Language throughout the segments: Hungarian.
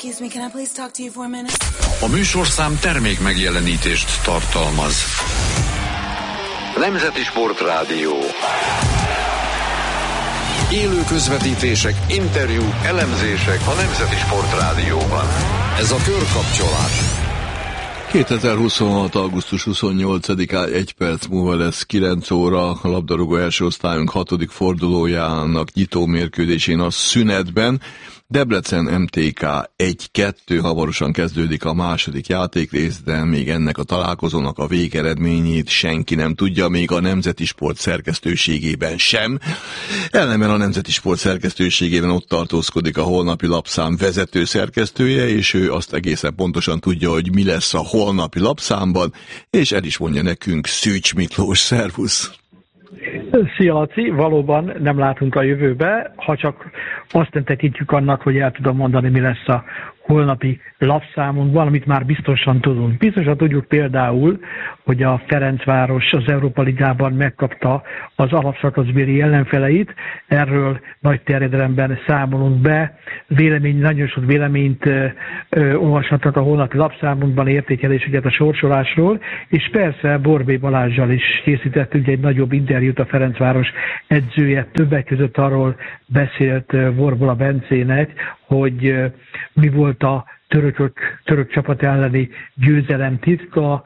Excuse me, can I please talk to you for a minute? A műsorszám termék megjelenítést tartalmaz. Nemzeti Sportrádió. Élő közvetítések, interjúk, elemzések a Nemzeti Sportrádióban. Ez a Körkapcsolás. 2026. augusztus 28-án 1 perc múlva lesz 9 óra a labdarúgó első osztályunk 6. fordulójának nyitó mérkőzésén a szünetben. Debrecen MTK 1-2, hamarosan kezdődik a második játékrész, de még ennek a találkozónak a végeredményét senki nem tudja, még a Nemzeti Sport szerkesztőségében sem. Ellenben a Nemzeti Sport szerkesztőségében ott tartózkodik a holnapi lapszám vezető szerkesztője, és ő azt egészen pontosan tudja, hogy mi lesz a holnapi lapszámban, és el is mondja nekünk Szűcs Miklós. Szervusz! Szia, Laci! Valóban nem látunk a jövőbe, ha csak azt nem tekintjük annak, hogy el tudom mondani, mi lesz a holnapi lapszámunkban, amit már biztosan tudunk. Biztosan tudjuk például, hogy a Ferencváros az Európa Ligában megkapta az alapszakaszbéli ellenfeleit. Erről nagy terjedelemben számolunk be. Nagyon sok véleményt olvashatnak a holnapi lapszámunkban, értékeléseket a sorsolásról, és persze Borbély Balázssal is készítettünk egy nagyobb interjút, a Ferencváros edzője többek között arról beszélt Vorbola Bencének, hogy mi volt a török csapat elleni győzelem titka,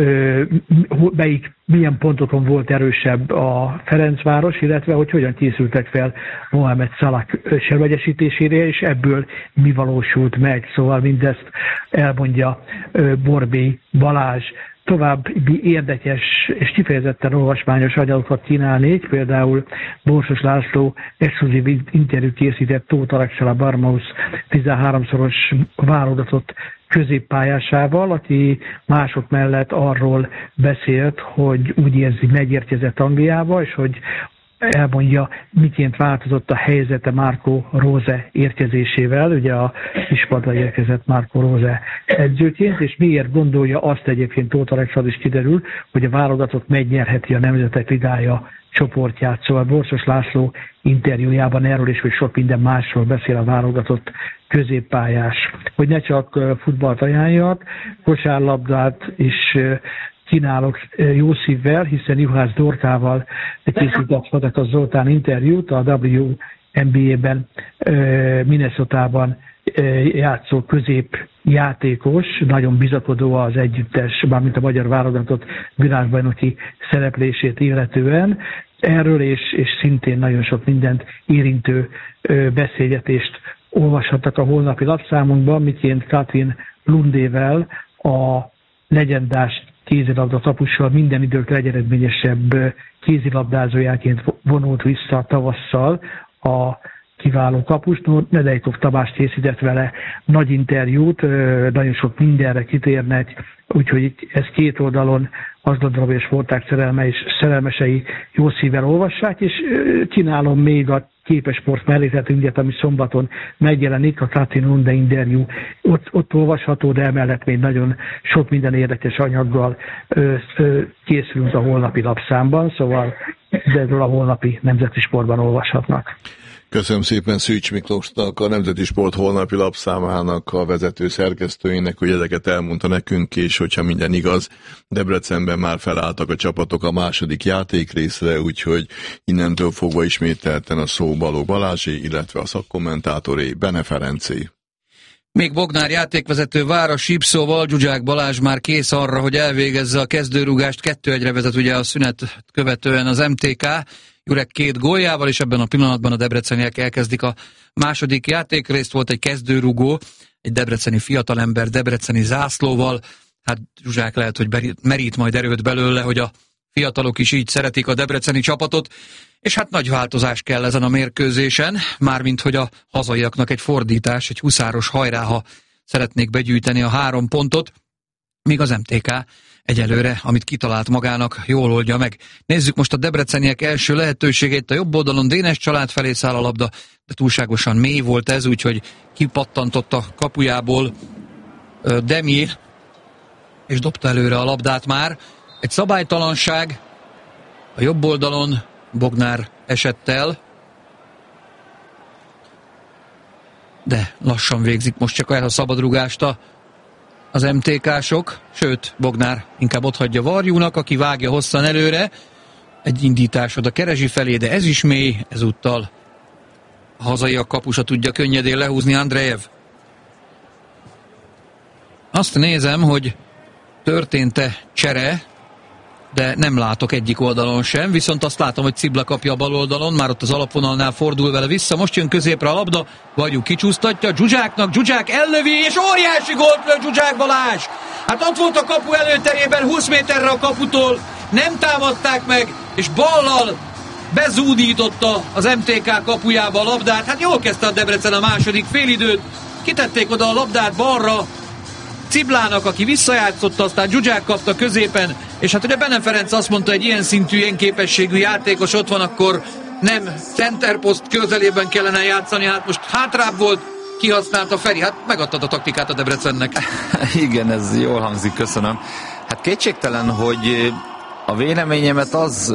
milyen pontokon volt erősebb a Ferencváros, illetve hogy hogyan készültek fel Mohamed Salah semlegesítésére, és ebből mi valósult meg. Szóval mindezt elmondja Borbély Balázs. További érdekes és kifejezetten olvasmányos anyagokat kínálnék, például Borsos László exkluzív interjút készített Tóth Alexel, a Barmausz 13-szoros válogatott középpályásával, aki mások mellett arról beszélt, hogy úgy érzi, megérkezett Angliába, és hogy elmondja, miként változott a helyzete Marco Rose érkezésével, ugye a kispadra érkezett Marco Rose edzőként, és miért gondolja azt, egyébként Tóth Alex is kiderül, hogy a válogatott megnyerheti a Nemzetek Ligája csoportját. Szóval Borsos László interjújában erről is, hogy sok minden másról beszél a válogatott középpályás. Hogy ne csak futballt ajánljak, kosárlabdát is kínálok jó szívvel, hiszen Juhász Dorkával készített Fazekas Zoltán interjút, a WNBA-ben, Minnesotában játszó középjátékos, nagyon bizakodó az együttes, mármint a magyar válogatott világbajnoki szereplését illetően. Erről és szintén nagyon sok mindent érintő beszélgetést olvashattak a holnapi lapszámunkban, miként Katrin Lundével, a legendás kézilabda tapussal, minden idők legeredményesebb kézilabdázójáként vonult vissza tavasszal a kiváló kapus. Nedejkov Tamás készített vele nagy interjút, nagyon sok mindenre kitérnek, úgyhogy ez két oldalon azt gondolom, hogy a sportág szerelme és szerelmesei jó szívvel olvassák, és kínálom még a Képesport mellékletünket, ami szombaton megjelenik, a Katrin Lunde interjú. Ott olvasható, de emellett még nagyon sok minden érdekes anyaggal készülünk a holnapi lapszámban, szóval erről a holnapi Nemzeti Sportban olvashatnak. Köszönöm szépen Szűcs Miklósnak, a Nemzeti Sport holnapi lapszámának a vezető szerkesztőjének, hogy ezeket elmondta nekünk, és hogyha minden igaz, Debrecenben már felálltak a csapatok a második játékrészre, úgyhogy innentől fogva ismételten a szó Balogh Balázsé, illetve a szakkommentátoré, Bene Ferencé. Még Bognár játékvezető vár a sípszóval, Zsuzsák Balázs már kész arra, hogy elvégezze a kezdőrúgást. 2-1-re vezet ugye a szünet követően az MTK. Jurek 2 góljával, és ebben a pillanatban a debreceniek elkezdik a második játékrészt. Volt egy kezdőrugó, egy debreceni fiatalember debreceni zászlóval. Hát Zsuzsák lehet, hogy merít majd erőt belőle, hogy a fiatalok is így szeretik a debreceni csapatot, és hát nagy változás kell ezen a mérkőzésen, mármint hogy a hazaiaknak egy fordítás, egy huszáros hajrá, ha szeretnék begyűjteni a 3 pontot, míg az MTK egyelőre, amit kitalált magának, jól oldja meg. Nézzük most a debreceniek első lehetőségét. A jobb oldalon Dénes család felé száll a labda, de túlságosan mély volt ez, úgyhogy kipattantott a kapujából Demir, és dobta előre a labdát már. Egy szabálytalanság, a jobb oldalon Bognár esett el. de lassan végzik most csak el a szabadrúgást az MTK-sok, sőt, Bognár inkább otthagyja Varjúnak, aki vágja hosszan előre. Egy indítás oda Kerezsi felé, de ez is mély, ezúttal a hazaiak kapusa tudja könnyedén lehúzni Andrejev. Azt nézem, hogy történt-e csere, de nem látok egyik oldalon sem, viszont azt látom, hogy Cibla kapja a bal oldalon, már ott az alapvonalnál fordul vele vissza, most jön középre a labda, Varjú kicsúsztatja, Zsuzsáknak, Zsuzsák ellövi, és óriási gólt lő Zsuzsák Balázs! Hát ott volt a kapu előterében, 20 méterre a kaputól, nem támadták meg, és ballal bezúdította az MTK kapujába a labdát. Hát jól kezdte a Debrecen a második félidőt, kitették oda a labdát balra Ciblának, aki visszajátszotta, aztán Zsuzsák kapta középen, és hát ugye Bene Ferenc azt mondta, egy ilyen szintű, ilyen képességű játékos ott van, akkor nem centerpost közelében kellene játszani, hát most hátrább volt, kihasználta Feri, hát megadtad a taktikát a Debrecennek. Igen, ez jól hangzik, köszönöm. Hát kétségtelen, hogy a véleményemet az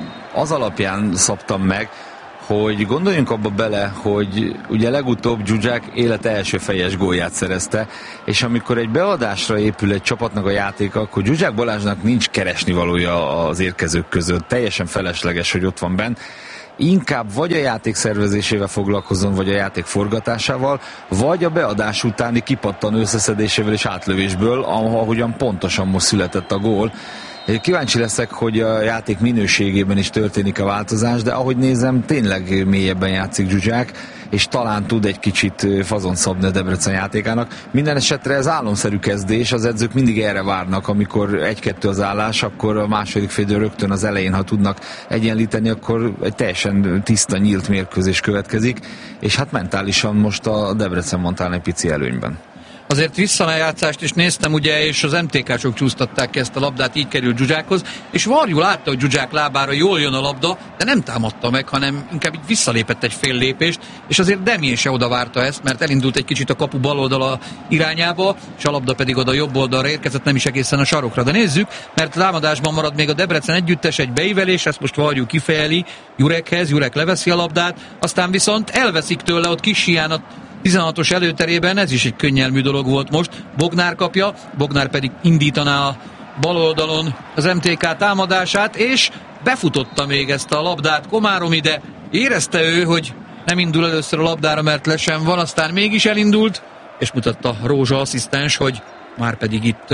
alapján szabtam meg, hogy gondoljunk abba bele, hogy ugye legutóbb Zsuzsák élete első fejes gólját szerezte, és amikor egy beadásra épül egy csapatnak a játéka, akkor Zsuzsák Balázsnak nincs keresnivalója az érkezők között. Teljesen felesleges, hogy ott van benn. Inkább vagy a játék szervezésével foglalkozzon, vagy a játék forgatásával, vagy a beadás utáni kipattan összeszedésével és átlövésből, ahogyan pontosan most született a gól. Kíváncsi leszek, hogy a játék minőségében is történik a változás, de ahogy nézem, tényleg mélyebben játszik Zsuzsák, és talán tud egy kicsit fazont szabni a Debrecen játékának. Minden esetre ez álomszerű kezdés, az edzők mindig erre várnak, amikor 1-2 az állás, akkor a második félidő rögtön az elején, ha tudnak egyenlíteni, akkor egy teljesen tiszta, nyílt mérkőzés következik, és hát mentálisan most a Debrecen van talán egy pici előnyben. Azért visszalejátszást is néztem, ugye, és az MTK-sok csúsztatták ki ezt a labdát, így került Zsuzsákhoz, és Varjú látta, hogy Zsuzsák lábára jól jön a labda, de nem támadta meg, hanem inkább így visszalépett egy fél lépést, és azért Demjén se oda várta ezt, mert elindult egy kicsit a kapu bal oldala irányába, és a labda pedig oda jobb oldalra érkezett, nem is egészen a sarokra. De nézzük, mert támadásban marad még a Debrecen együttes, egy beívelés, ezt most Varjú kifejeli Jurekhez, Jurek leveszi a labdát, aztán viszont elveszik tőle ott kis hián a 16-os előterében, ez is egy könnyelmű dolog volt most. Bognár kapja, Bognár pedig indítaná a bal oldalon az MTK támadását, és befutotta még ezt a labdát Komáromi, de érezte ő, hogy nem indul először a labdára, mert le sem van, aztán mégis elindult, és mutatta Rózsa asszisztens, hogy már pedig itt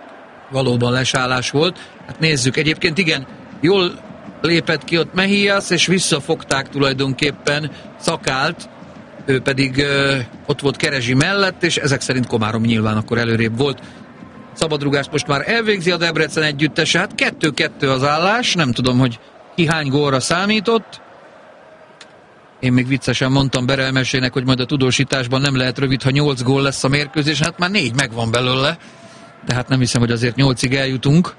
valóban lesállás volt. Hát nézzük, egyébként igen, jól lépett ki ott Mejías, és visszafogták tulajdonképpen Szakált, ő pedig ott volt Kerezsi mellett, és ezek szerint Komárom nyilván akkor előrébb volt. Szabadrugást most már elvégzi a Debrecen együttese, hát 2-2 az állás, nem tudom, hogy ki hány gólra számított. Én még viccesen mondtam Berelmesének, hogy majd a tudósításban nem lehet rövid, ha 8 gól lesz a mérkőzés, hát már 4 megvan belőle, tehát nem hiszem, hogy azért 8-ig eljutunk.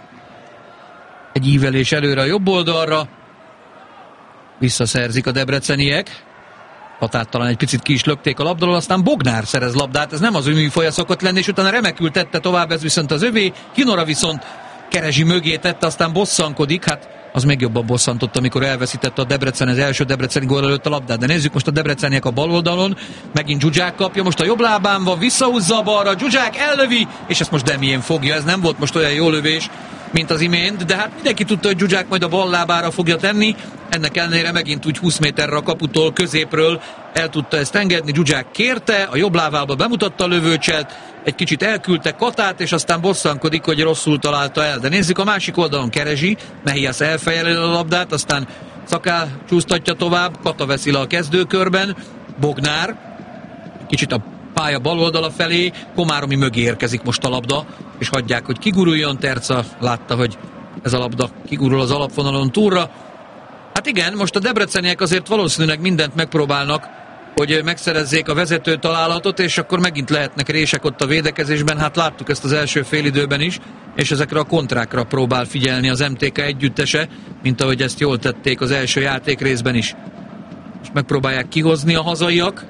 Egy ívelés előre a jobb oldalra, visszaszerzik a debreceniek. Hatát talán egy picit ki is lökték a labdalól, aztán Bognár szerez labdát, ez nem az ő műfaja szokott lenni, és utána remekül tette tovább, ez viszont az övé, Kinora viszont Kerezsi mögé tette, aztán bosszankodik, hát az még jobban bosszantott, amikor elveszítette a Debrecen az első debreceni gól előtt a labdát. De nézzük most a debreceniek a bal oldalon, megint Zsuzsák kapja, most a jobb lábán van, visszahúzza a balra, Zsuzsák ellövi, és ezt most Demjén fogja, ez nem volt most olyan jó lövés, mint az imént, de hát mindenki tudta, hogy Zsuzsák majd a bal lábára fogja tenni, ennek ellenére megint úgy 20 méterre a kaputól, középről el tudta ezt engedni, Zsuzsák kérte, a jobb lábába bemutatta a lövőcselt, egy kicsit elküldte Katát, és aztán bosszankodik, hogy rosszul találta el. De nézzük a másik oldalon, Kerezsi, Mejías elfejeli a labdát, aztán Szakál csúsztatja tovább, Kata veszi le a kezdőkörben, Bognár, kicsit a pálya bal oldala felé, Komáromi mögé érkezik most a labda, és hagyják, hogy kiguruljon. Terca látta, hogy ez a labda kigurul az alapvonalon túlra. Hát igen, most a debreceniek azért valószínűleg mindent megpróbálnak, hogy megszerezzék a vezető találatot, és akkor megint lehetnek rések ott a védekezésben. Hát láttuk ezt az első félidőben is, és ezekre a kontrákra próbál figyelni az MTK együttese, mint ahogy ezt jól tették az első játékrészben is. És megpróbálják kihozni a hazaiak.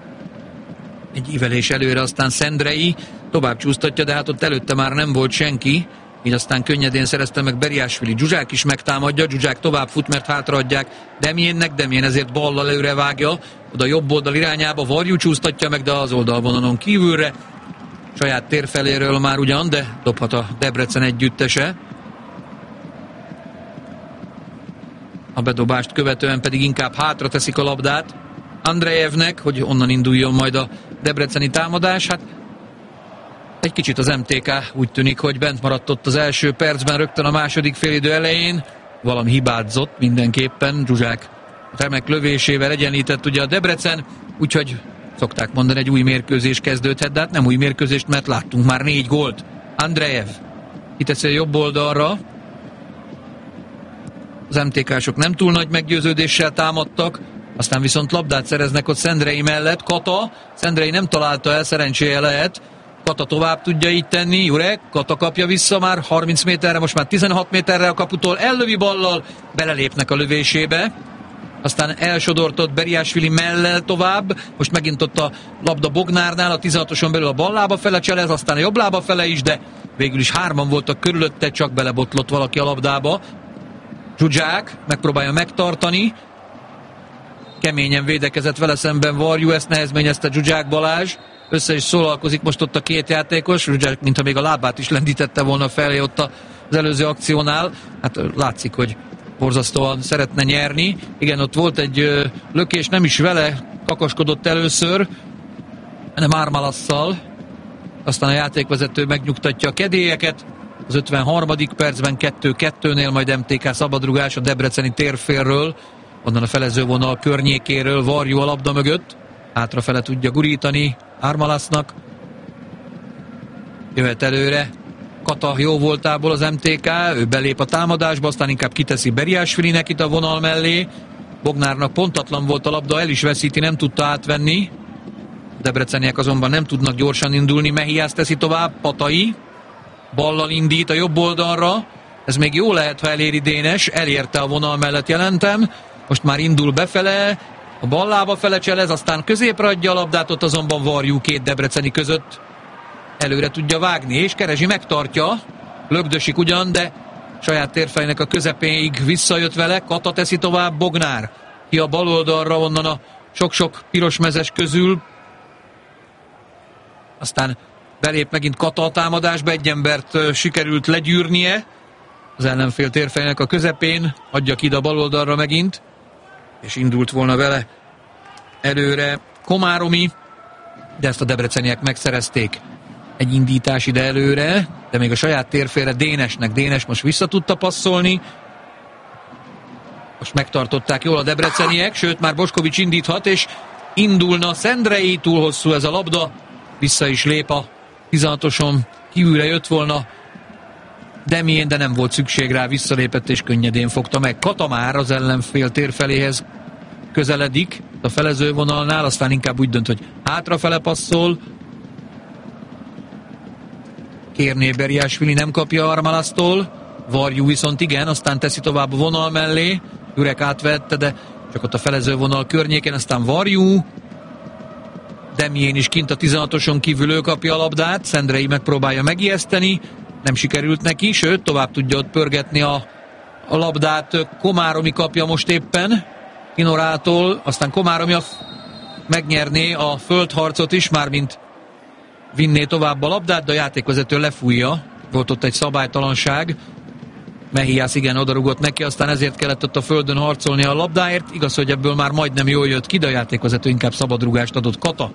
Egy ívelés előre, aztán Szendrei tovább csúsztatja, de hát ott előtte már nem volt senki, így aztán könnyedén szerezte meg Beriásvili. Zsuzsák is megtámadja, Zsuzsák tovább fut, mert hátraadják Demjénnek, Demjén ezért ballal előre vágja, oda jobb oldal irányába, Varjú csúsztatja meg, de az oldalvonalon kívülre. Saját tér feléről már ugyan, de dobhat a Debrecen együttese. A bedobást követően pedig inkább hátra teszik a labdát Andrejevnek, hogy onnan induljon majd a debreceni támadás. Hát egy kicsit az MTK úgy tűnik, hogy bent maradt ott az első percben, rögtön a második félidő elején. Valami hibázott mindenképpen, Zsuzsák remek lövésével egyenlített ugye a Debrecen, úgyhogy szokták mondani, egy új mérkőzés kezdődhet, de hát nem új mérkőzést, mert láttunk már 4 gólt. Andrejev kiteszi a jobb oldalra. Az MTK-sok nem túl nagy meggyőződéssel támadtak, aztán viszont labdát szereznek ott Szendrei mellett. Kata, Szendrei nem találta el, szerencséje lehet. Kata tovább tudja így tenni, Jurek, Kata kapja vissza már 30 méterre, most már 16 méterre a kaputól, ellövi ballal, belelépnek a lövésébe. Aztán elsodortott Beriásvili mellel tovább, most megint ott a labda Bognárnál, a 16-oson belül a bal lába fele cselez, aztán a jobb lába fele is, de végül is 3-an voltak körülötte, csak belebotlott valaki a labdába. Zsuzsák megpróbálja megtartani, keményen védekezett vele szemben Varjú, ezt nehezményezte Zsuzsák Balázs, össze is szólalkozik most ott a két játékos, Zsuzsák mintha még a lábát is lendítette volna felé ott az előző akciónál, hát látszik, hogy borzasztóan szeretne nyerni. Igen, ott volt egy lökés, nem is vele kakaskodott először, hanem Armalasszal. Aztán a játékvezető megnyugtatja a kedélyeket. Az 53. percben 2-2-nél majd MTK szabadrugás a debreceni térfélről, onnan a felezővonal környékéről, Varjú a labda mögött. Hátrafele tudja gurítani Armalasznak. Jöhet előre Kata jó voltából az MTK, ő belép a támadásba, aztán inkább kiteszi Beriásvilinek itt a vonal mellé. Bognárnak pontatlan volt a labda, el is veszíti, nem tudta átvenni. A debreceniek azonban nem tudnak gyorsan indulni, Mehiász teszi tovább, Patai ballal indít a jobb oldalra, ez még jó lehet, ha eléri Dénes, elérte a vonal mellett, jelentem, most már indul befele, a ballába fele cselez, aztán középre adja a labdát, ott azonban Varjú két debreceni között előre tudja vágni, és Kerezsi megtartja, lögdösik ugyan, de saját térfejnek a közepéig visszajött vele, Kata teszi tovább, Bognár ki a bal oldalra, onnan a sok-sok pirosmezes közül, aztán belép megint Kata a támadásba, egy embert sikerült legyűrnie az ellenfél térfejnek a közepén, adja ki a bal oldalra megint, és indult volna vele előre Komáromi, de ezt a debreceniek megszerezték. Egy indítás ide előre, de még a saját térfélre Dénesnek. Dénes most vissza tudta passzolni. Most megtartották jól a debreceniek, sőt már Boskovics indíthat, és indulna Szendrei, túl hosszú ez a labda, vissza is lép a 16-oson, kívülre jött volna Demjén, de nem volt szükség rá, visszalépett és könnyedén fogta meg. Kata már az ellenfél térfeléhez közeledik a felezővonalnál, aztán inkább úgy dönt, hogy hátrafele passzol. Kérné Beriásvili, nem kapja Armalasztól, Varjú viszont igen, aztán teszi tovább a vonal mellé, Jurek átvette, de csak ott a felezővonal környéken, aztán Varjú, Demjén is kint a 16-oson kívül ő kapja a labdát, Szendrei megpróbálja megijeszteni, nem sikerült neki, sőt tovább tudja ott pörgetni a labdát, Komáromi kapja most éppen Kinorától, aztán Komáromi megnyerné a földharcot is, mármint vinné tovább a labdát, de a játékvezető lefújja, volt ott egy szabálytalanság, Mehiász igen odarugott neki, aztán ezért kellett ott a földön harcolni a labdáért, igaz, hogy ebből már majdnem jól jött ki, de a játékvezető inkább szabadrugást adott. Kata.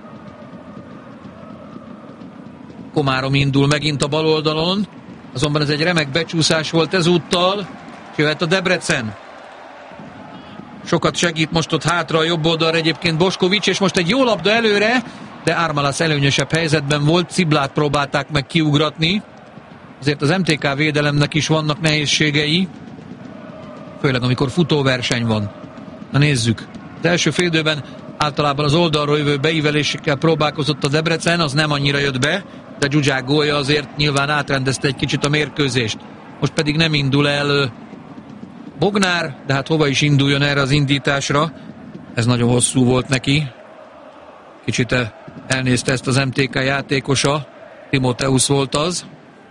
Komárom indul megint a bal oldalon, azonban ez egy remek becsúszás volt ezúttal, jöhet a Debrecen. Sokat segít most ott hátra a jobb oldalra egyébként Boskovics, és most egy jó labda előre, de Armalas előnyösebb helyzetben volt, Ciblát próbálták meg kiugratni. Azért az MTK védelemnek is vannak nehézségei, főleg amikor futóverseny van. Na nézzük. Az első félidőben általában az oldalról jövő beívelésekkel próbálkozott a Debrecen, az nem annyira jött be, de Zsuzsák gólja azért nyilván átrendezte egy kicsit a mérkőzést. Most pedig nem indul el Bognár, de hát hova is induljon erre az indításra? Ez nagyon hosszú volt neki. Kicsit elnézte ezt az MTK játékosa, Timoteusz volt az.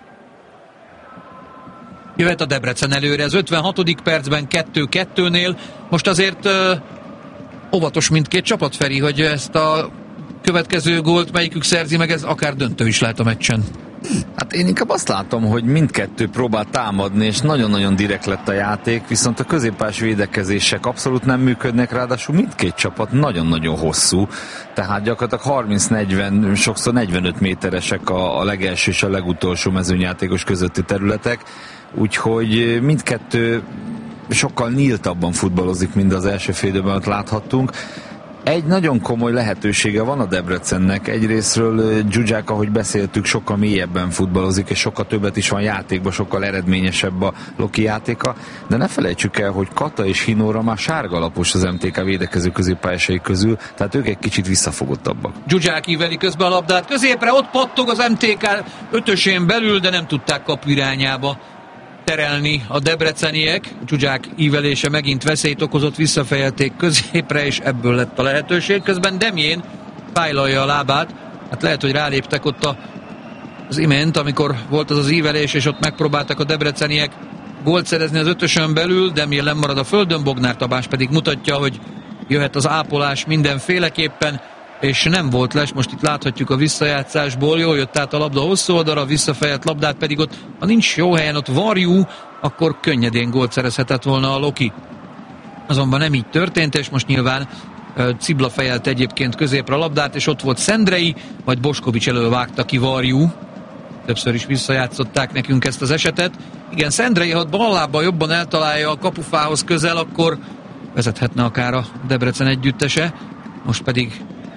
Jöhet a Debrecen előre, az 56. percben 2-2-nél. Most azért óvatos mindkét csapat, Feri, hogy ezt a következő gólt melyikük szerzi meg, ez akár döntő is lehet a meccsen. Hát én inkább azt látom, hogy mindkettő próbál támadni, és nagyon-nagyon direkt lett a játék, viszont a középpályás védekezések abszolút nem működnek, ráadásul mindkét csapat nagyon-nagyon hosszú, tehát gyakorlatilag 30-40, sokszor 45 méteresek a legelső és a legutolsó mezőnyjátékos közötti területek, úgyhogy mindkettő sokkal nyíltabban futballozik, mint az első fél időben, amit láthattunk. Egy nagyon komoly lehetősége van a Debrecennek. Egyrészről Zsuzsák, ahogy beszéltük, sokkal mélyebben futballozik, és sokkal többet is van játékban, sokkal eredményesebb a Loki játéka, de ne felejtsük el, hogy Kata és Hinóra már sárgalapos az MTK védekező középpályásai közül, tehát ők egy kicsit visszafogottabbak. Zsuzsák íveli közben a labdát középre, ott pattog az MTK ötösén belül, de nem tudták kapu irányába terelni a debreceniek. Zsuzsák ívelése megint veszélyt okozott, visszafejelték középre, és ebből lett a lehetőség. Közben Demjén fájlalja a lábát, hát lehet, hogy ráléptek ott az imént, amikor volt az ívelés, és ott megpróbáltak a debreceniek gólt szerezni az ötösön belül. Demjén lemarad a földön, Bognár Tamás pedig mutatja, hogy jöhet az ápolás mindenféleképpen, és nem volt les, most itt láthatjuk a visszajátszásból, jól jött át a labda hosszú oldalra, visszafejelt labdát pedig ott, ha nincs jó helyen ott Varjú, akkor könnyedén gólt szerezhetett volna a Loki. Azonban nem így történt, és most nyilván Cibla fejelt egyébként középre a labdát, és ott volt Szendrei, majd Boskovics elől vágta ki Varjú. Többször is visszajátszották nekünk ezt az esetet. Igen, Szendrei, ha ballábbal jobban eltalálja a kapufához közel, akkor vezethetne akár a Debrecen együttese. Most pedig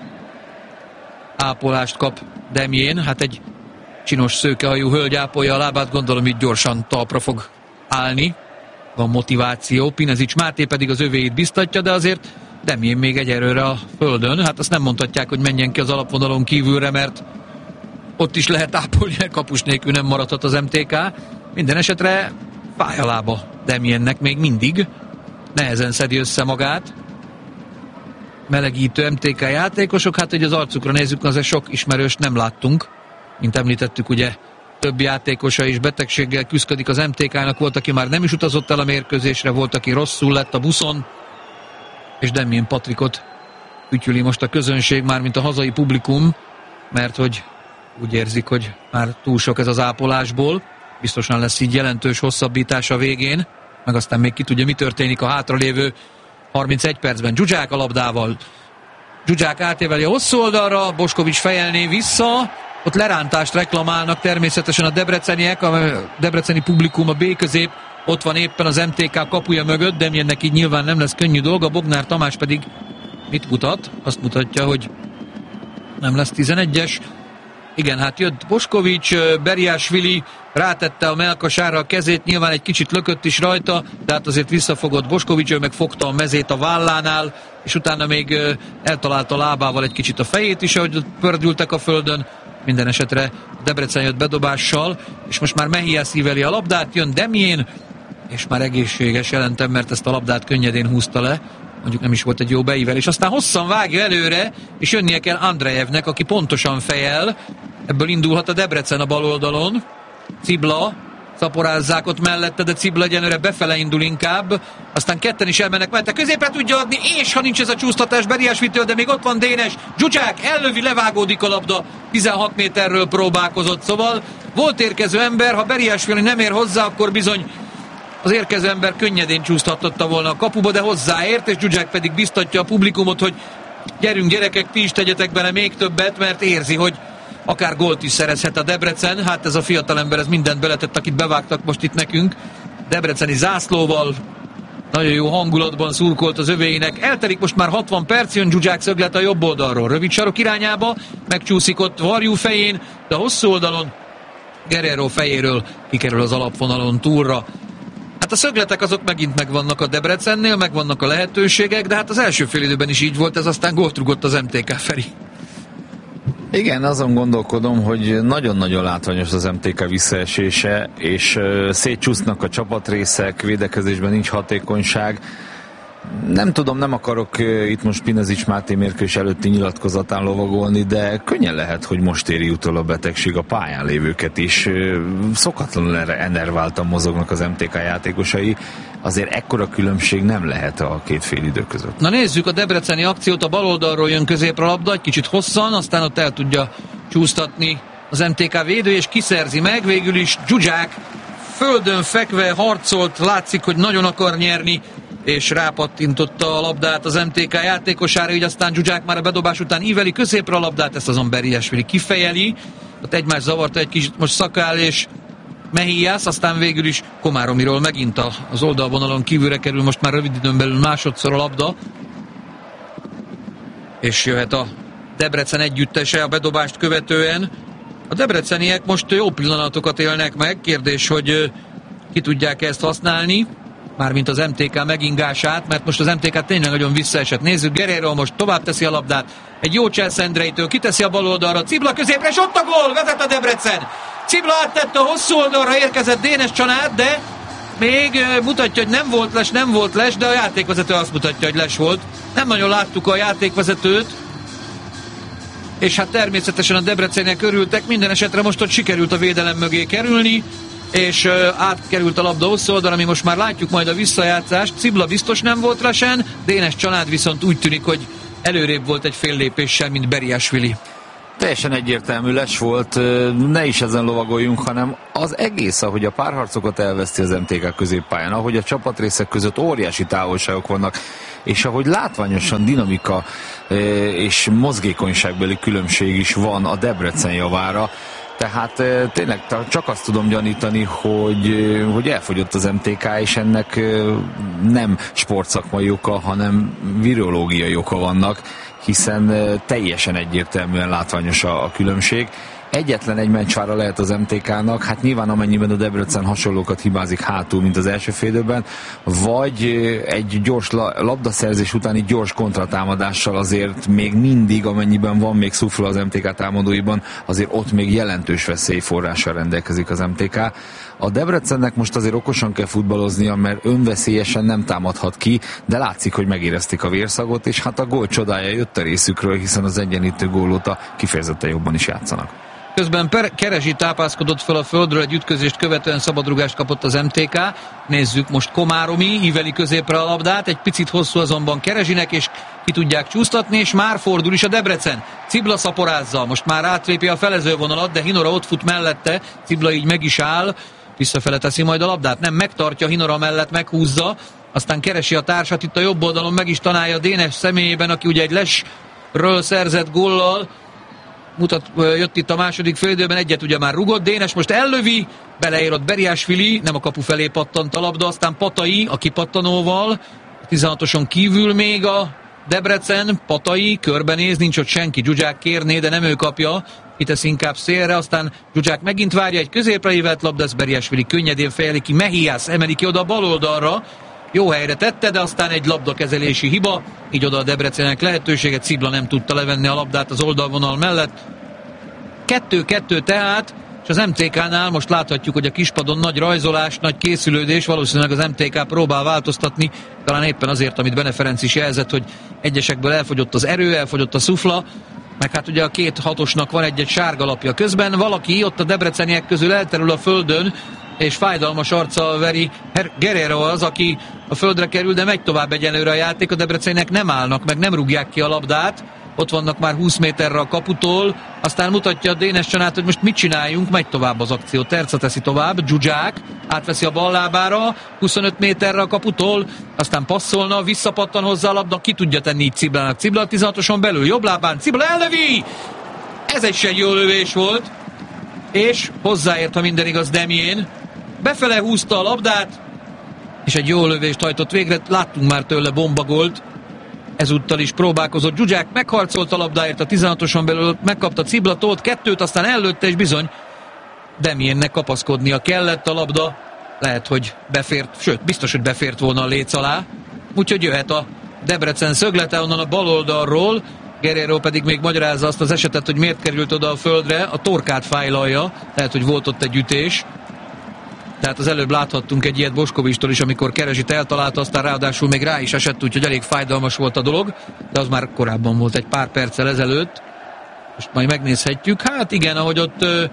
ápolást kap Demjén, hát egy csinos szőkehajú hölgy ápolja a lábát, gondolom így gyorsan talpra fog állni. Van motiváció, Pinezics Máté pedig az övéit biztatja, de azért Demjén még egy erőre a földön. Hát azt nem mondhatják, hogy menjen ki az alapvonalon kívülre, mert ott is lehet ápolni, kapus nélkül nem maradhat az MTK. Minden esetre fáj a lába Demjénnek még mindig. Nehezen szedi össze magát. Melegítő MTK játékosok, hát hogy az arcukra nézzük, azért sok ismerőst nem láttunk. Mint említettük, ugye több játékosa is betegséggel küszködik az MTK-nak, volt, aki már nem is utazott el a mérkőzésre, volt, aki rosszul lett a buszon, és Demjén Patrikot ütyüli most a közönség, már mint a hazai publikum, mert hogy úgy érzik, hogy már túl sok ez az ápolásból. Biztosan lesz így jelentős hosszabbítás a végén, meg aztán még ki tudja, mi történik a hátralévő 31 percben. Zsuzsák a labdával. Zsuzsák átéveli a hosszú oldalra, Boskovics fejelné vissza, ott lerántást reklamálnak természetesen a debreceniek, a debreceni publikum a B közép, ott van éppen az MTK kapuja mögött, de ennek így nyilván nem lesz könnyű dolga. Bognár Tamás pedig mit mutat? Azt mutatja, hogy nem lesz 11-es. Igen, hát jött Boskovics, Beriásvili rátette a melkasára a kezét, nyilván egy kicsit lökött is rajta, de hát azért visszafogott Boskovics, ő meg fogta a mezét a vállánál, és utána még eltalálta a lábával egy kicsit a fejét is, ahogy pördültek a földön. Minden esetre Debrecen jött bedobással, és most már Mehias íveli a labdát, jön Demjén, és már egészséges, jelentem, mert ezt a labdát könnyedén húzta le, mondjuk nem is volt egy jó beívelés, aztán hosszan vágja előre, és jönnie kell Andrejevnek, aki pontosan fejel, ebből indulhat a Debrecen a bal oldalon, Cibla, szaporázzák ott mellette, de Cibla egyenlőre befele indul inkább, aztán ketten is elmennek mellette, középre tudja adni, és ha nincs ez a csúsztatás Beriásvitől, de még ott van Dénes, Zsuzsák ellövi, levágódik a labda, 16 méterről próbálkozott, szóval volt érkező ember, ha Beriásvili nem ér hozzá, akkor bizony az érkező ember könnyedén csúsztatta volna a kapuba, de hozzáért, és Zsuzsák pedig biztatja a publikumot, hogy gyerünk gyerekek, ti is tegyetek bele még többet, mert érzi, hogy akár gólt is szerezhet a Debrecen. Hát ez a fiatalember, ez mindent beletett, akit bevágtak most itt nekünk. Debreceni zászlóval, nagyon jó hangulatban szurkolt az övéinek. Eltelik most már 60 perc, jön Zsuzsák szöglet a jobb oldalról. Rövid sarok irányába, megcsúszik ott Varjú fején, de a hosszú oldalon Guerrero fejéről kikerül az alapvonalon túlra. Hát a szögletek azok megint megvannak a Debrecennél, megvannak a lehetőségek, de hát az első félidőben is így volt, ez aztán gólt rúgott az MTK, Feri. Igen, azon gondolkodom, hogy nagyon-nagyon látványos az MTK visszaesése, és szétcsúsznak a csapatrészek, védekezésben nincs hatékonyság. Nem tudom, nem akarok itt most Pinezics Máté mérkőzés előtti nyilatkozatán lovagolni, de könnyen lehet, hogy most éri utol a betegség a pályán lévőket is. Szokatlanul enerváltan mozognak az MTK játékosai. azért ekkora különbség nem lehet a két fél idő között. Na nézzük a debreceni akciót, a bal oldalról jön középre a labda, egy kicsit hosszan, aztán ott el tudja csúsztatni az MTK védő, és kiszerzi meg, végül is Zsuzsák földön fekve harcolt, látszik, hogy nagyon akar nyerni, és rápattintotta a labdát az MTK játékosára, így aztán Zsuzsák már a bedobás után íveli középre a labdát, ezt azon Beriasvili kifejeli, ott egymás zavarta egy kicsit most Szakál és Mehiász, aztán végül is Komáromiról megint az oldalvonalon kívülre kerül, most már rövid időn belül másodszor a labda, és jöhet a Debrecen együttese a bedobást követően. A debreceniek most jó pillanatokat élnek meg, kérdés, hogy ki tudják ezt használni, mármint az MTK megingását, mert most az MTK tényleg nagyon visszaesett. Nézzük, Guerrero most tovább teszi a labdát, egy jó Cselsz Endrejtől, kiteszi a bal oldalra, Cibla középre, és ott a gól, vezet a Debrecen. Cibla áttette a hosszú oldalra, érkezett Dénes Csanád, de még mutatja, hogy nem volt les, de a játékvezető azt mutatja, hogy les volt. Nem nagyon láttuk a játékvezetőt, és hát természetesen a debreceniek örültek, minden esetre most ott sikerült a védelem mögé kerülni, és átkerült a labda hosszú oldalra, ami most már látjuk majd a visszajátszást. Cibla biztos nem volt lesen, Dénes Csanád viszont úgy tűnik, hogy előrébb volt egy fél lépéssel, mint Beriasvili. Teljesen egyértelmű les volt, ne is ezen lovagoljunk, hanem az egész, ahogy a párharcokat elveszti az MTK középpályán, ahogy a csapatrészek között óriási távolságok vannak, és ahogy látványosan dinamika és mozgékonyságbeli különbség is van a Debrecen javára, tehát tényleg csak azt tudom gyanítani, hogy elfogyott az MTK, és ennek nem sportszakmai oka, hanem virológiai oka vannak, hiszen teljesen egyértelműen látványos a különbség. Egyetlen egy mencsvára lehet az MTK-nak, hát nyilván amennyiben a Debrecen hasonlókat hibázik hátul, mint az első félidőben, vagy egy gyors labdaszerzés utáni gyors kontratámadással azért még mindig, amennyiben van még szufla az MTK támadóiban, azért ott még jelentős veszélyforrással rendelkezik az MTK. A Debrecennek most azért okosan kell futballoznia, mert önveszélyesen nem támadhat ki, de látszik, hogy megérezték a vérszagot, és hát a gól csodája jött a részükről, hiszen az egyenlítő gól óta kifejezetten jobban is játszanak. Közben Keresi tápászkodott fel a földről, egy ütközést követően szabadrugást kapott az MTK. Nézzük most Komáromi, íveli középre a labdát, egy picit hosszú azonban Keresinek, és ki tudják csúsztatni, és már fordul is a Debrecen. Cibla szaporázza, most már átlépi a felezővonalat, de Hinora ott fut mellette, Cibla így meg is áll, visszafele teszi majd a labdát, nem megtartja, Hinora mellett meghúzza, aztán keresi a társat, itt a jobb oldalon meg is találja Dénes személyében, aki ugye egy lesről szerzett góllal, jött itt a második félidőben, egyet ugye már rugott, Dénes most ellövi, beleérott Beriasvili, nem a kapu felé pattant a labda, aztán Patai a kipattanóval, 16-oson kívül még a Debrecen, Patai körbenéz, nincs ott senki, Zsuzsák kérné, de nem ő kapja, kitesz inkább szélre, aztán Zsuzsák megint várja, egy középre ívelt labda, ez Beriasvili könnyedén fejeli ki, Mehiász emeli ki oda a bal oldalra, jó helyre tette, de aztán egy labdakezelési hiba, így oda a Debrecennek lehetőséget, Cibla nem tudta levenni a labdát az oldalvonal mellett. 2-2 tehát, és az MTK-nál most láthatjuk, hogy a kispadon nagy rajzolás, nagy készülődés, valószínűleg az MTK próbál változtatni, talán éppen azért, amit Bene Ferenc is jelzett, hogy egyesekből elfogyott az erő, elfogyott a szufla, meg hát ugye a két hatosnak van egy sárga lapja. Közben valaki ott a debreceniek közül elterül a földön, és fájdalmas arccal veri Guerrero az, aki a földre kerül, de megy tovább egyenlőre a játék, a debreceniek nem állnak, meg nem rúgják ki a labdát, ott vannak már 20 méterre a kaputól, aztán mutatja a Dénes Csanád, hogy most mit csináljunk, megy tovább az akció, Terca teszi tovább, Zsuzsák átveszi a bal lábára, 25 méterre a kaputól, aztán passzolna, visszapattan hozzá a labda, ki tudja tenni így Ciblának, Cibla a 16-oson belül, jobb lábán, Cibla ellövi! Ez egy se jó lövés volt, és hozzáért, ha minden igaz, Demjén, befele húzta a labdát, és egy jó lövést hajtott végre, láttunk már tőle bombagolt, ezúttal is próbálkozott Zsuzsák, megharcolt a labdáért a 16-oson belül, megkapta Cibla Tóth, kettőt, aztán ellőtte, és bizony Demjénnek kapaszkodnia kellett a labda, lehet, hogy befért, sőt, biztos, hogy befért volna a léc alá, úgyhogy jöhet a Debrecen szöglete onnan a bal oldalról, Guerrero pedig még magyarázza azt az esetet, hogy miért került oda a földre, a torkát fájlalja, lehet, hogy volt ott egy ütés. Tehát az előbb láthattunk egy ilyet Boskovistól is, amikor Keresit eltalálta, aztán ráadásul még rá is esett, úgyhogy elég fájdalmas volt a dolog, de az már korábban volt, egy pár perccel ezelőtt. Most majd megnézhetjük. Hát igen, ahogy ott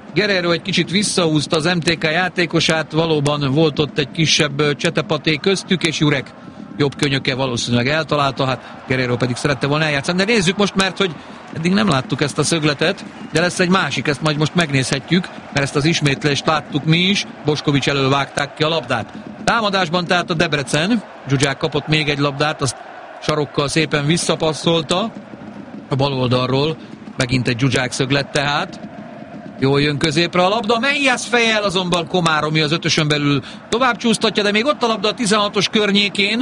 Guerrero egy kicsit visszahúzta az MTK játékosát, valóban volt ott egy kisebb csetepaté köztük, és Jurek jobb könyöke valószínűleg eltalálta, hát Guerrero pedig szerette volna eljátszani. De nézzük most, mert hogy eddig nem láttuk ezt a szögletet, de lesz egy másik, ezt majd most megnézhetjük, mert ezt az ismétlést láttuk mi is, Boskovics elől vágták ki a labdát. Támadásban tehát a Debrecen, Zsuzsák kapott még egy labdát, azt sarokkal szépen visszapasszolta a bal oldalról, megint egy Zsuzsák szöglet tehát. Jól jön középre a labda, Mehiász fejjel, azonban Komáromi az 5-ösön belül tovább csúsztatja, de még ott a labda a 16-os környékén.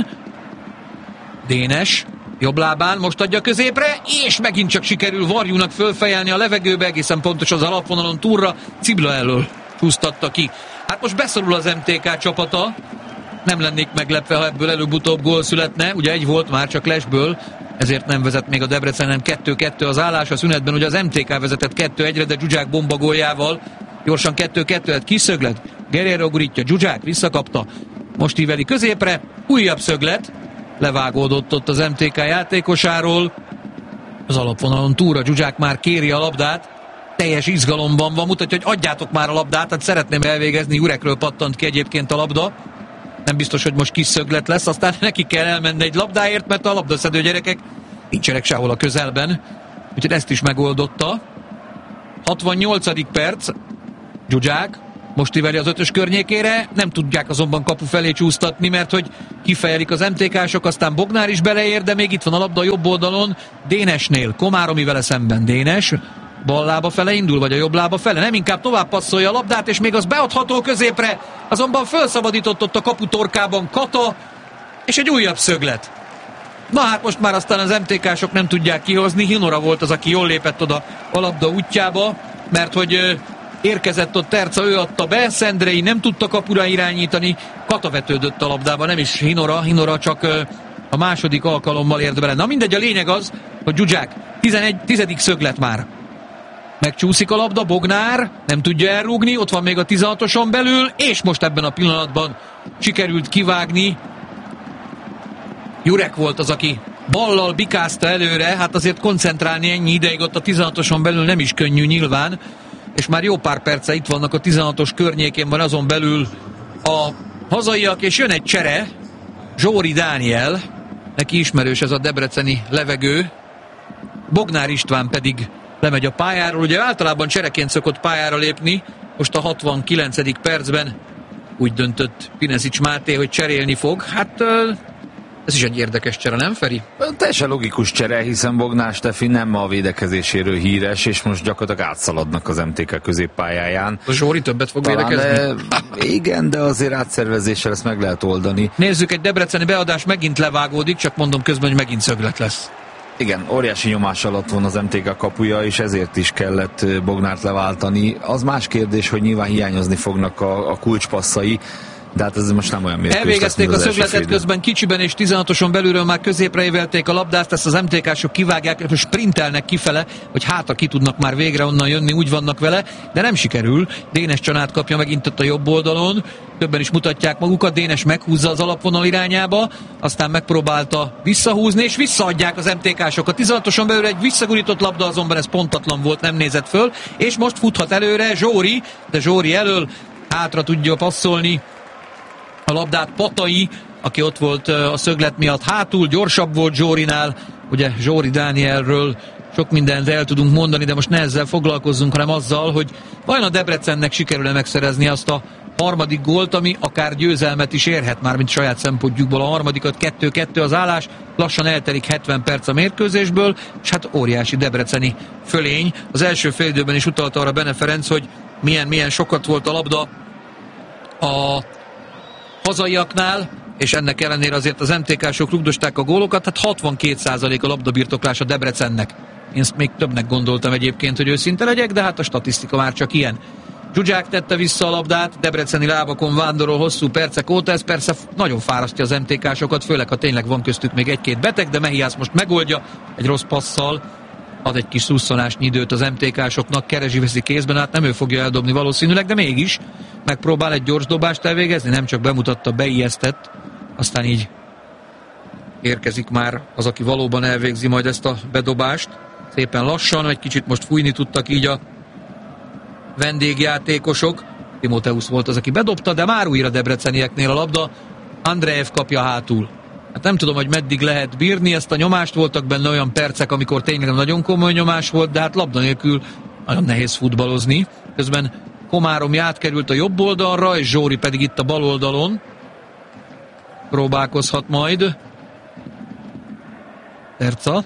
Dénes jobb lábán most adja középre, és megint csak sikerül Varjúnak fölfejelni a levegőbe, egészen pontos az alapvonalon túlra, Cibla elől csúsztatta ki. Hát most beszorul az MTK csapata, nem lennék meglepve, ha ebből előbb-utóbb gól születne, ugye egy volt már csak lesből, ezért nem vezet még a Debrecenen, 2-2 az állás, a szünetben ugye az MTK vezetett 2-1-re, de Zsuzsák bomba góljával gyorsan 2-2-et kiszöglet, Guerrero gurítja, Zsuzsák visszakapta, most íveli középre, újabb szöglet, levágódott ott az MTK játékosáról, az alapvonalon túlra Zsuzsák már kéri a labdát, teljes izgalomban van, mutatja, hogy adjátok már a labdát, hát szeretném elvégezni, Jurekről pattant ki egyébként a labda, nem biztos, hogy most kis szöglet lesz, aztán neki kell elmenni egy labdáért, mert a labdaszedő gyerekek nincsenek sehol a közelben, úgyhogy ezt is megoldotta. 68. perc, Zsuzsák most iveli az 5-ös környékére, nem tudják azonban kapu felé csúsztatni, mert hogy kifejelik az MTK-sok, aztán Bognár is beleér, de még itt van a labda a jobb oldalon, Dénesnél, Komáromi vele szemben, Dénes bal lába fele indul, vagy a jobb lába fele, nem, inkább tovább passzolja a labdát, és még az beadható középre, azonban felszabadított ott a kapu torkában Kata, és egy újabb szöglet. Na hát most már aztán az MTK-sok nem tudják kihozni, Hinora volt az, aki jól lépett oda a labda útjába, mert hogy érkezett ott Terca, ő adta be, Szendrei nem tudta kapura irányítani, Kata vetődött a labdába, nem is Hinora csak a második alkalommal ért bele. Na mindegy, a lényeg az, hogy Zsuzsák 10. szöglet már. Megcsúszik a labda, Bognár nem tudja elrúgni, ott van még a 16-oson belül, és most ebben a pillanatban sikerült kivágni. Jurek volt az, aki ballal bikázta előre, hát azért koncentrálni ennyi ideig ott a 16-oson belül nem is könnyű nyilván, és már jó pár perce itt vannak a 16-os környékén, van azon belül a hazaiak, és jön egy csere, Zsóri Dániel, neki ismerős ez a debreceni levegő, Bognár István pedig lemegy a pályáról, ugye általában csereként szokott pályára lépni, most a 69. percben úgy döntött Pinezics Máté, hogy cserélni fog. Hát ez is egy érdekes csere, nem Feri? Teljesen logikus csere, hiszen Bognár Stefi nem a védekezéséről híres, és most gyakorlatilag átszaladnak az MTK középpályáján. A Zsóri többet fog védekezni? Igen, de azért átszervezéssel ezt meg lehet oldani. Nézzük, egy debreceni beadás megint levágódik, csak mondom közben, hogy megint szöglet lesz. Igen, óriási nyomás alatt van az MTK kapuja, és ezért is kellett Bognárt leváltani. Az más kérdés, hogy nyilván hiányozni fognak a kulcspasszai, de hát ez most nem olyan mérkőzés. Elvégezték a szögletet, közben kicsiben és 16-oson belülről már középre évelték a labdát, ezt az MTK-sok kivágják, és sprintelnek kifele, hogy hátra ki tudnak már végre onnan jönni, úgy vannak vele, de nem sikerül. Dénes Csanát kapja megint ott a jobb oldalon, többen is mutatják magukat, Dénes meghúzza az alapvonal irányába, aztán megpróbálta visszahúzni, és visszaadják az MTK-sok. A 16-oson belül egy visszagurított labda, azonban ez pontatlan volt, nem nézett föl, és most futhat előre Zsóri, de Zsóri elől hátra tudja passzolni a labdát Patai, aki ott volt a szöglet miatt hátul, gyorsabb volt Zsórinál, ugye Zsóri Dánielről sok mindent el tudunk mondani, de most ne ezzel foglalkozzunk, hanem azzal, hogy vajon a Debrecennek sikerül-e megszerezni azt a harmadik gólt, ami akár győzelmet is érhet, már mint saját szempontjukból a harmadikat, 2-2 az állás, lassan eltelik 70 perc a mérkőzésből, és hát óriási debreceni fölény. Az első félidőben is utalta arra Bene Ferenc, hogy milyen sokat volt a labda a hazaiaknál, és ennek ellenére azért az MTK-sok rugdosták a gólokat, hát 62% a labdabirtoklás a Debrecennek. Én ezt még többnek gondoltam egyébként, hogy őszinte legyek, de hát a statisztika már csak ilyen. Zsuzsák tette vissza a labdát, debreceni lábakon vándorol hosszú percek óta, ez persze nagyon fárasztja az MTK-sokat, főleg ha tényleg van köztük még egy-két beteg, de Mehiász most megoldja egy rossz passzal, ad egy kis szusszanásnyi időt az MTK-soknak, Kerezsi veszi kézben, hát nem ő fogja eldobni valószínűleg, de mégis megpróbál egy gyors dobást elvégezni, nem csak bemutatta, beijesztett, aztán így érkezik már az, aki valóban elvégzi majd ezt a bedobást. Szépen lassan, egy kicsit most fújni tudtak így a vendégjátékosok. Timoteusz volt az, aki bedobta, de már újra debrecenieknél a labda. Andreev kapja hátul. Hát nem tudom, hogy meddig lehet bírni ezt a nyomást, voltak benne olyan percek, amikor tényleg nagyon komoly nyomás volt, de hát labda nélkül nagyon nehéz futballozni. Közben Komáromi átkerült a jobb oldalra, és Zsóri pedig itt a bal oldalon próbálkozhat majd. Terca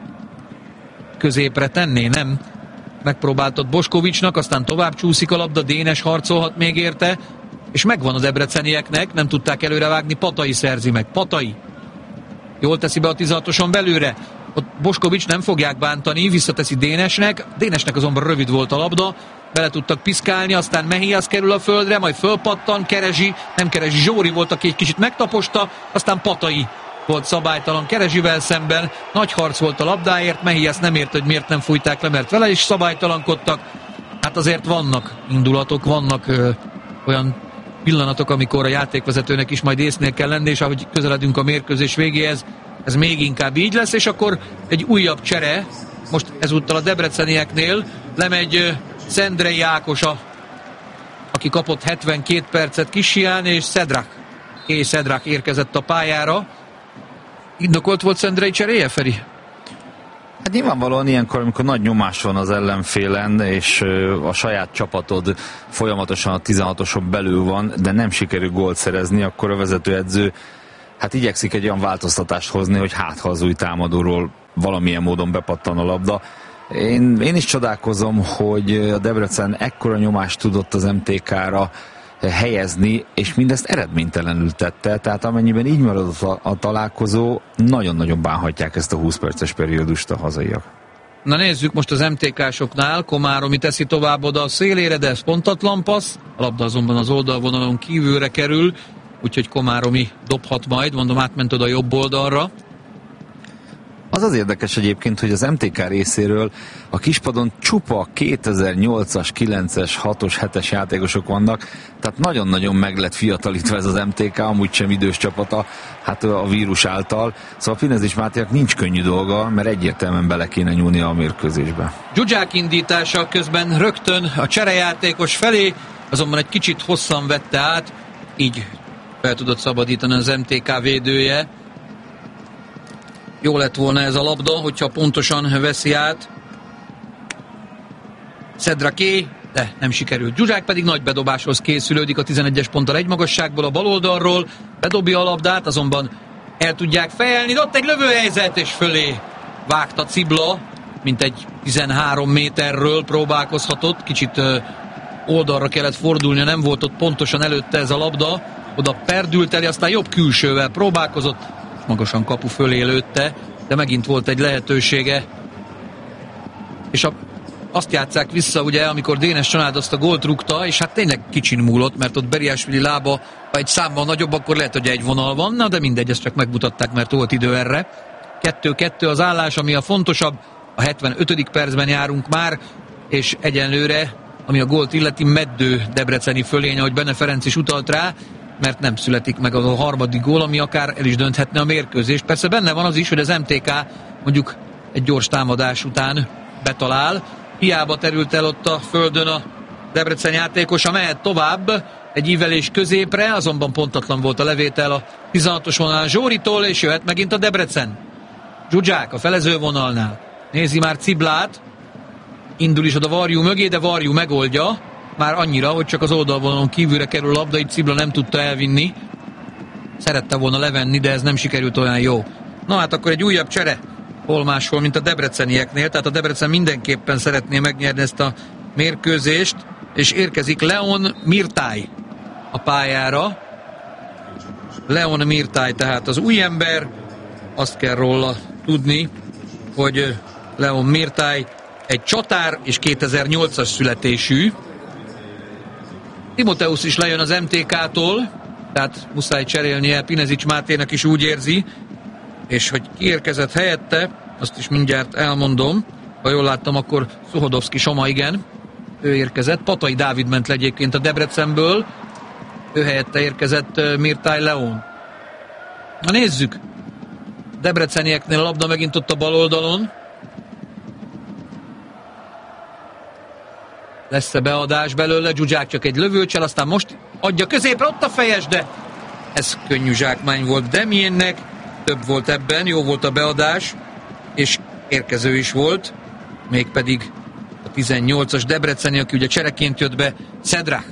középre tenné, nem? Megpróbáltott Boskovicsnak, aztán tovább csúszik a labda, Dénes harcolhat még érte, és megvan az debrecenieknek, nem tudták előrevágni, Patai szerzi meg. Patai jól teszi be a 16-oson belőle, ott Boskovics nem fogják bántani, visszateszi Dénesnek, Dénesnek azonban rövid volt a labda, bele tudtak piszkálni, aztán Mehias kerül a földre, majd fölpattan, nem keresi, Zsóri volt, aki egy kicsit megtaposta, aztán Patai volt szabálytalan Kerezsivel szemben, nagy harc volt a labdáért, Mehias nem ért, hogy miért nem fújták le, mert vele is szabálytalankodtak. Hát azért vannak indulatok, vannak olyan pillanatok, amikor a játékvezetőnek is majd észnél kell lenni, és ahogy közeledünk a mérkőzés végéhez, ez még inkább így lesz, és akkor egy újabb csere, most ezúttal a debrecenieknél lemegy Szendrei Ákosa, aki kapott 72 percet Kisián, és Szedrak érkezett a pályára. Indokolt volt Szendrei cseréje, Feri? Hát nyilvánvalóan ilyenkor, amikor nagy nyomás van az ellenfélen, és a saját csapatod folyamatosan a 16-oson belül van, de nem sikerül gólt szerezni, akkor a vezetőedző hát igyekszik egy olyan változtatást hozni, hogy ha az új támadóról valamilyen módon bepattan a labda. Én is csodálkozom, hogy a Debrecen ekkora nyomást tudott az MTK-ra helyezni, és mindezt eredménytelenül tette, tehát amennyiben így maradott a találkozó, nagyon-nagyon bánhatják ezt a 20 perces periódust a hazaiak. Na nézzük most az MTK-soknál, Komáromi teszi tovább oda a szélére, de ez pontatlan passz, a labda azonban az oldalvonalon kívülre kerül, úgyhogy Komáromi dobhat majd, mondom, átment oda a jobb oldalra. Az érdekes egyébként, hogy az MTK részéről a kispadon csupa 2008-as, 9-es, 6-os, 7-es játékosok vannak, tehát nagyon-nagyon meg lett fiatalítva ez az MTK, amúgy sem idős csapata, hát a vírus által. Szóval Finezis Máténak nincs könnyű dolga, mert egyértelműen bele kéne nyúlni a mérkőzésbe. Zsuzsák indítása közben rögtön a cserejátékos felé, azonban egy kicsit hosszan vette át, így fel tudott szabadítani az MTK védője. Jó lett volna ez a labda, hogyha pontosan veszi át Szedraké, de nem sikerült. Zsuzsák pedig nagy bedobáshoz készülődik a 11-es ponttal egy magasságból a bal oldalról, bedobja a labdát, azonban el tudják fejelni, ott egy lövőhelyzet, és fölé vágta Cibla, mint egy 13 méterről próbálkozhatott, kicsit oldalra kellett fordulnia, nem volt ott pontosan előtte ez a labda, oda perdült elé, aztán jobb külsővel próbálkozott, magasan kapu fölé lőtte, de megint volt egy lehetősége. És azt játsszák vissza, ugye, amikor Dénes Csanád azt a gólt rúgta, és hát tényleg kicsin múlott, mert ott Beriásvili lába, ha egy számmal nagyobb, akkor lehet, hogy egy vonal van, de mindegy, ezt csak megmutatták, mert volt idő erre. 2-2 az állás, ami a fontosabb, a 75. percben járunk már, és egyenlőre, ami a gólt illeti, meddő debreceni fölény, ahogy Benne Ferenc is utalt rá, mert nem születik meg az a harmadik gól, ami akár el is dönthetne a mérkőzést. Persze benne van az is, hogy az MTK mondjuk egy gyors támadás után betalál. Hiába terült el ott a földön a Debrecen játékosa, mehet tovább egy ívelés középre, azonban pontatlan volt a levétel a 16-os vonalán Zsóritól, és jöhet megint a Debrecen. Zsuzsák a felező vonalnál. Nézi már Ciblát, indul is oda Varjú mögé, de Varjú megoldja, már annyira, hogy csak az oldalvonalon kívülre kerül a labda, így Cibla nem tudta elvinni. Szerette volna levenni, de ez nem sikerült olyan jó. Na hát akkor egy újabb csere, hol máshol, mint a debrecenieknél, tehát a Debrecen mindenképpen szeretné megnyerni ezt a mérkőzést, és érkezik Leon Mirtály a pályára. Leon Mirtály tehát az új ember, azt kell róla tudni, hogy Leon Mirtály egy csatár és 2008-as születésű. Timoteusz is lejön az MTK-tól, tehát muszáj cserélnie, Pinezics Máténak is úgy érzi, és hogy kiérkezett helyette, azt is mindjárt elmondom, ha jól láttam, akkor Szuhodovszki Soma, igen, ő érkezett, Patai Dávid ment le egyébként a Debrecenből, ő helyette érkezett Mirtály Leon. Na nézzük, debrecenieknél a labda megint ott a bal oldalon, lesz-e beadás belőle, Zsuzsák csak egy lövőcsel, aztán most adja középre, ott a fejes, de ez könnyű zsákmány volt Demiennek, több volt ebben, jó volt a beadás, és érkező is volt, mégpedig a 18-as debreceni, aki ugye csereként jött be, Szedrák.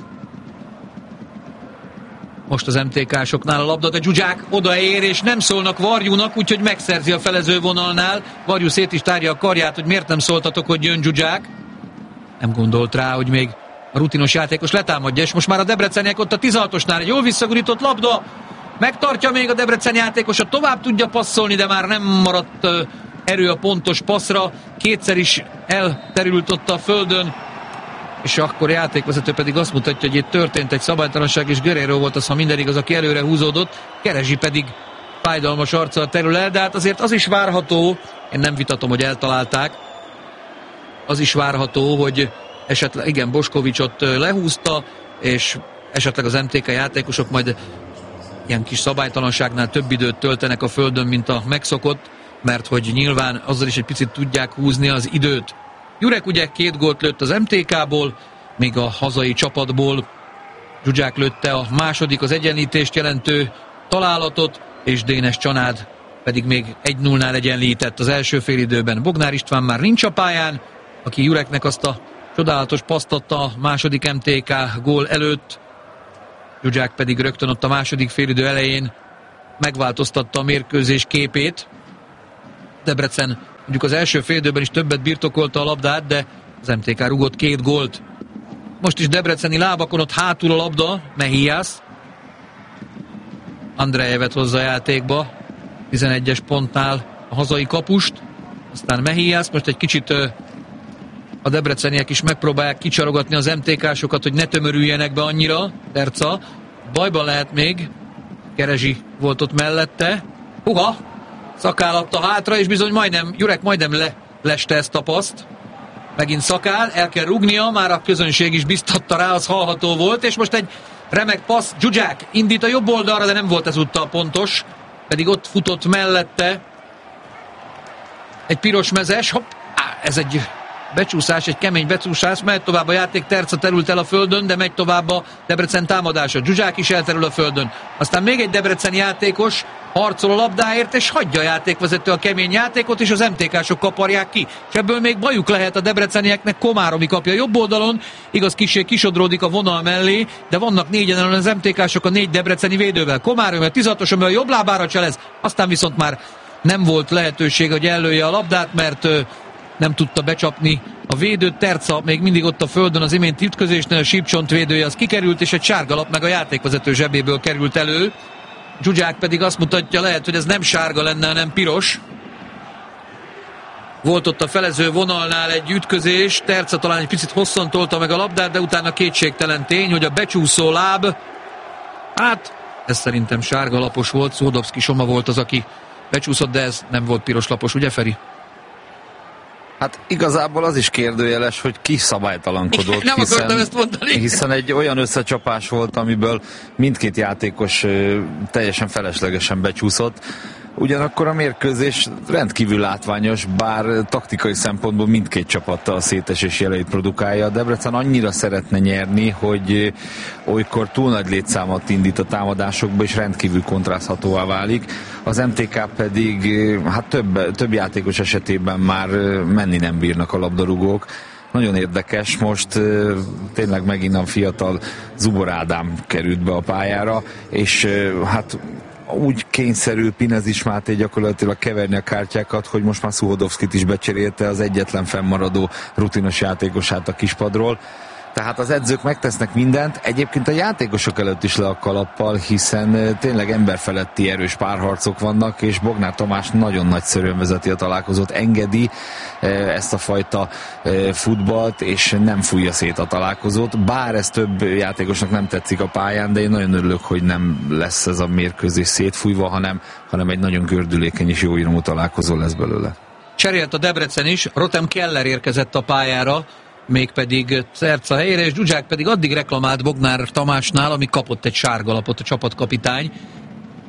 Most az MTK-soknál a labda, de Zsuzsák odaér, és nem szólnak Varjúnak, úgyhogy megszerzi a felező vonalnál. Varjú szét is tárja a karját, hogy miért nem szóltatok, hogy jön Zsuzsák. Nem gondolt rá, hogy még a rutinos játékos letámadja, és most már a debreceniek ott a 16-osnál egy jól visszagurított labda, megtartja még a debreceni játékosat, tovább tudja passzolni, de már nem maradt erő a pontos passzra, kétszer is elterült ott a földön, és akkor a játékvezető pedig azt mutatja, hogy itt történt egy szabálytalanság, és Guerrero volt az, ha minden igaz, aki előre húzódott, Kerezsi pedig fájdalmas arccal terül el, de hát azért az is várható, én nem vitatom, hogy eltalálták, az is várható, hogy esetleg, igen, Boskovicsot lehúzta, és esetleg az MTK játékosok majd ilyen kis szabálytalanságnál több időt töltenek a földön, mint a megszokott, mert hogy nyilván azzal is egy picit tudják húzni az időt. Jurek ugye 2 gólt lőtt az MTK-ból, még a hazai csapatból Zsuzsák lőtte a második, az egyenlítést jelentő találatot, és Dénes Csanád pedig még 1-0-nál egyenlített az első félidőben. Bognár István már nincs a pályán, aki Jureknek azt a csodálatos paszt adta a második MTK gól előtt. Zsuzsák pedig rögtön ott a második félidő elején megváltoztatta a mérkőzés képét. Debrecen mondjuk az első félidőben is többet birtokolta a labdát, de az MTK rugott 2 gólt. Most is debreceni lábakon, ott hátul a labda, Mehias. Andrejevet hozza a játékba, 11-es pontnál a hazai kapust, aztán Mehias, most egy kicsit a debreceniek is megpróbálják kicsarogatni az MTK-sokat, hogy ne tömörüljenek be annyira. Terca, bajban lehet még, Kerezsi volt ott mellette. Szakál adta hátra, és bizony Jurek majdnem leste ezt a paszt. Megint Szakál, el kell rugnia, már a közönség is biztatta rá, az hallható volt, és most egy remek passz, Zsuzsák indít a jobb oldalra, de nem volt ezúttal pontos, pedig ott futott mellette egy piros mezes, ez egy becsúszás, egy kemény becsúszás, megy tovább a játék, Terca terült el a földön, de megy tovább a Debrecen támadása. Zsuzsák is elterül a földön. Aztán még egy debreceni játékos harcol a labdáért, és hagyja a játékvezető a kemény játékot, és az MTK-sok kaparják ki. És ebből még bajuk lehet a debrecenieknek, Komáromi kapja jobb oldalon, igaz kissé kisodródik a vonal mellé, de vannak 4-en az MTK-sok a 4 debreceni védővel. Komáromi a 16-os, amely a jobb lábára cselez, aztán viszont már nem volt lehetőség, hogy ellője a labdát, mert nem tudta becsapni a védőt. Terca még mindig ott a földön az iménti ütközésnél, a sípcsont védője az kikerült, és egy sárga lap meg a játékvezető zsebéből került elő. Zsuzsák pedig azt mutatja, lehet, hogy ez nem sárga lenne, hanem piros. Volt ott a felező vonalnál egy ütközés, Terca talán egy picit hosszan tolta meg a labdát, de utána kétségtelen tény, hogy a becsúszó láb, hát ez szerintem sárga lapos volt, Szódobszki Soma volt az, aki becsúszott, de ez nem volt piros lapos, ugye Feri? Hát igazából az is kérdőjeles, hogy ki szabálytalankodott, nem akartam ezt mondani. Hiszen egy olyan összecsapás volt, amiből mindkét játékos teljesen feleslegesen becsúszott. Ugyanakkor a mérkőzés rendkívül látványos, bár taktikai szempontból mindkét csapattal a szétesés jeleit produkálja. Debrecen annyira szeretne nyerni, hogy olykor túl nagy létszámot indít a támadásokba, és rendkívül kontraszthatóvá válik. Az MTK pedig hát több játékos esetében már menni nem bírnak a labdarúgók. Nagyon érdekes, most tényleg megint a fiatal Zubor Ádám került be a pályára, és hát úgy kényszerű Pinezis Máté gyakorlatilag keverni a kártyákat, hogy most már Szuhodovszkit is becserélte, az egyetlen fennmaradó rutinos játékosát a kispadról. Tehát az edzők megtesznek mindent, egyébként a játékosok előtt is le a kalappal, hiszen tényleg emberfeletti erős párharcok vannak, és Bognár Tamás nagyon nagyszerűen vezeti a találkozót, engedi ezt a fajta futballt, és nem fújja szét a találkozót, bár ez több játékosnak nem tetszik a pályán, de én nagyon örülök, hogy nem lesz ez a mérkőzés szétfújva, hanem egy nagyon gördülékeny és jó iramú találkozó lesz belőle. Cserélt a Debrecen is, Rotem Keller érkezett a pályára, mégpedig Terca helyére, és Zsuzsák pedig addig reklamált Bognár Tamásnál, ami kapott egy sárgalapot a csapatkapitány.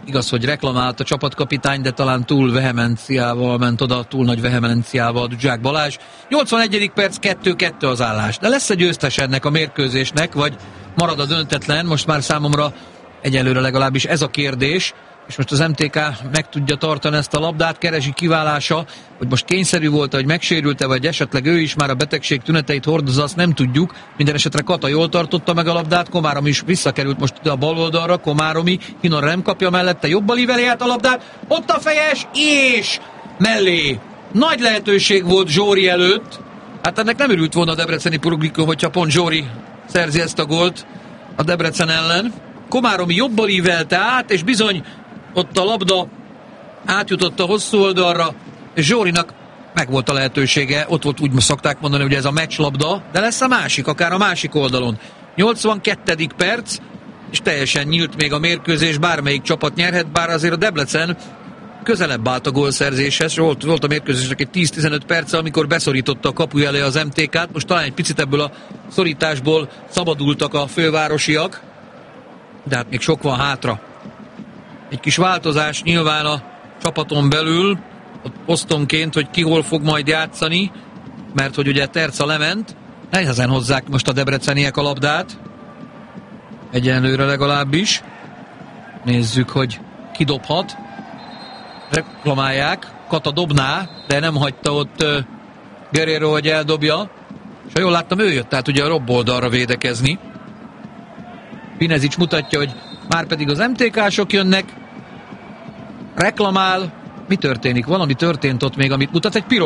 Igaz, hogy reklamált a csapatkapitány, de talán túl vehemenciával ment oda, túl nagy vehemenciával Zsuzsák Balázs. 81. perc, 2-2 az állás. De lesz egy győztes ennek a mérkőzésnek, vagy marad a döntetlen? Most már számomra egyelőre legalábbis ez a kérdés. És most az MTK meg tudja tartani ezt a labdát, Kerezsi kiválása, hogy most kényszerű volt, hogy megsérülte, vagy esetleg ő is már a betegség tüneteit hordozza, azt nem tudjuk. Minden esetre Kata jól tartotta meg a labdát, Komáromi is visszakerült most ide a bal oldalra, Komáromi, Hinor nem kapja mellette, jobban íveli át a labdát, ott a fejes, és mellé. Nagy lehetőség volt Zsóri előtt, hát ennek nem örült volna a debreceni publikum, hogyha pont Zsóri szerzi ezt a gólt a Debrecen ellen. Komáromi jobban ívelte át, és bizony ott a labda átjutott a hosszú oldalra, és Zsórinak megvolt a lehetősége, ott volt, úgy szokták mondani, hogy ez a meccslabda, de lesz a másik, akár a másik oldalon. 82. perc, és teljesen nyílt még a mérkőzés, bármelyik csapat nyerhet, bár azért a Debrecen közelebb állt a gólszerzéshez, volt a mérkőzésnek egy 10-15 perce, amikor beszorította a kapuja elé az MTK-t, most talán egy picit ebből a szorításból szabadultak a fővárosiak, de hát még sok van hátra. Egy kis változás nyilván a csapaton belül, ott posztonként, hogy ki hol fog majd játszani, mert hogy ugye Terca lement, nehezen hozzák most a debreceniek a labdát, egyenlőre legalábbis. Nézzük, hogy ki dobhat. Reklamálják, Kata dobná, de nem hagyta ott Guerrero, hogy eldobja. És ha jól láttam, ő jött, tehát ugye a robb oldalra védekezni. Pinezics mutatja, hogy már pedig az MTK-sok jönnek, reklamál. Mi történik? Valami történt ott még, amit mutat, egy piros